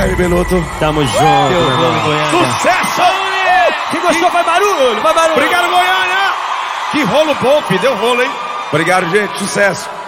aí, Beloto. Tamo junto, meu irmão. Sucesso! Quem gostou vai barulho, vai barulho. Obrigado, Goiânia! Que rolo bom, filho. Deu rolo, hein? Obrigado, gente. Sucesso.